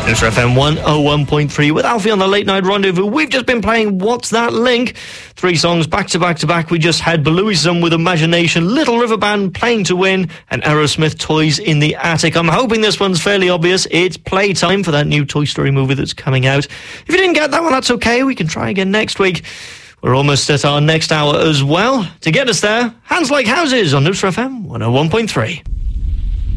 Newsra FM 101.3 with Alfie on the Late Night Rendezvous. We've just been playing What's That Link? 3 songs back to back to back. We just had Beluism with Imagination, Little River Band, Playing to Win, and Aerosmith, Toys in the Attic. I'm hoping this one's fairly obvious. It's playtime for that new Toy Story movie that's coming out. If you didn't get that one, that's okay. We can try again next week. We're almost at our next hour as well. To get us there, Hands Like Houses on Newsra FM 101.3.